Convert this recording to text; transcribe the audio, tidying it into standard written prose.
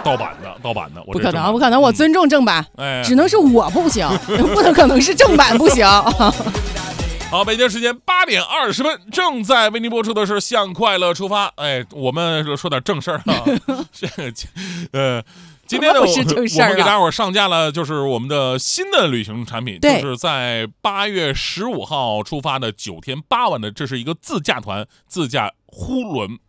盗版的， 不可能，不可能，我尊重正版，只能是我不行，不能可能是正版不行。 好，北京时间8点20分，正在为您播出的是《向快乐出发》。我们说点正事儿啊。今天呢，我们给大伙上架了，就是我们的新的旅行产品，就是在8月15号出发的9天8晚的，这是一个自驾团，自驾呼伦